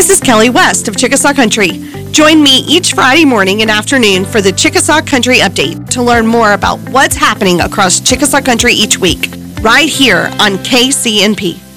This is Kelly West of Chickasaw Country. Join me each Friday morning and afternoon for the Chickasaw Country Update to learn more about what's happening across Chickasaw Country each week, right here on KCNP.